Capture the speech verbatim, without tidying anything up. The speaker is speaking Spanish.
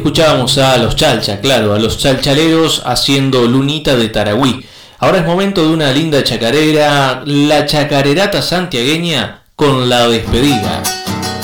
escuchábamos a los Chalcha, claro, a los chalchaleros haciendo Lunita de Tarahui. Ahora es momento de una linda chacarera, la chacarerata santiagueña con La Despedida.